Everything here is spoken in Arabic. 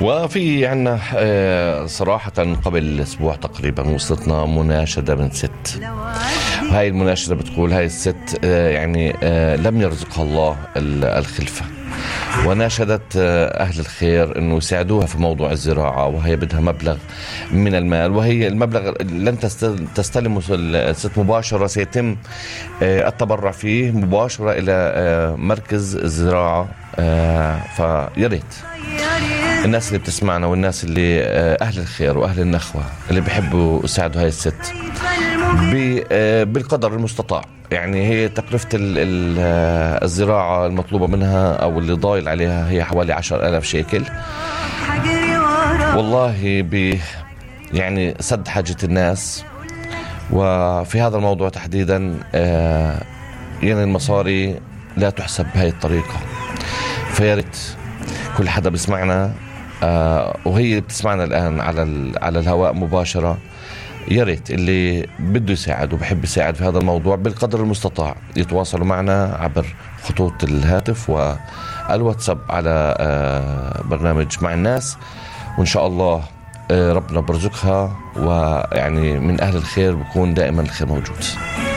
وفي عنا صراحة قبل أسبوع تقريبا وصلتنا مناشدة من ست. هاي المناشدة بتقول هاي الست يعني لم يرزقها الله الخلفة، وناشدت أهل الخير أنه يساعدوها في موضوع الزراعة، وهي بدها مبلغ من المال، وهي المبلغ لن تستلمه الست مباشرة، سيتم التبرع فيه مباشرة إلى مركز الزراعة. فياريت الناس اللي بتسمعنا والناس اللي أهل الخير وأهل النخوة اللي بيحبوا يساعدوا هاي الست بالقدر المستطاع. يعني هي تكلفة الزراعة المطلوبة منها أو اللي ضايل عليها هي حوالي 10,000 شيكل. والله يعني سد حاجة الناس. وفي هذا الموضوع تحديدا يعني المصاري لا تحسب بهاي الطريقة. فياريت كل حدا بسمعنا وهي بتسمعنا الآن على الهواء مباشرة، يا ريت اللي بده يساعد وبحب يساعد في هذا الموضوع بالقدر المستطاع يتواصلوا معنا عبر خطوط الهاتف والواتساب على برنامج مع الناس، وإن شاء الله ربنا برزقها، ويعني من أهل الخير بكون دائما الخير موجود.